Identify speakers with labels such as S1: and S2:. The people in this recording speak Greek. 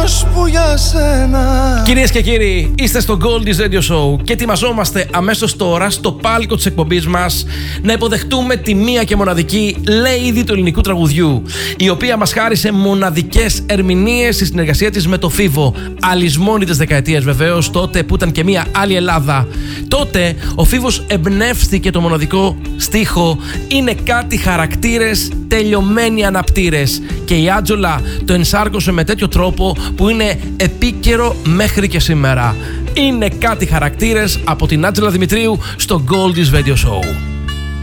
S1: ώσπου για σένα.
S2: Κυρίες και κύριοι, είστε στο Goldies Radio Show και ετοιμαζόμαστε αμέσως τώρα στο πάλκο της εκπομπής μας να υποδεχτούμε τη μία και μοναδική lady του ελληνικού τραγουδιού, η οποία μας χάρισε μοναδικές ερμηνείες στη συνεργασία της με το Φίβο. Αλυσμόνητες δεκαετίες βεβαίως, τότε που ήταν και μία άλλη Ελλάδα. Τότε ο Φίβος εμπνεύστηκε το μοναδικό στίχο «Είναι κάτι χαρακτήρες, τελειωμένοι αναπτήρες», και η Άτζολα το ενσάρκωσε με τέτοιο τρόπο που είναι επίκαιρο μέχρι και σήμερα. Είναι κάτι χαρακτήρες από την Άτζολα Δημητρίου στο Goldies Radio Show.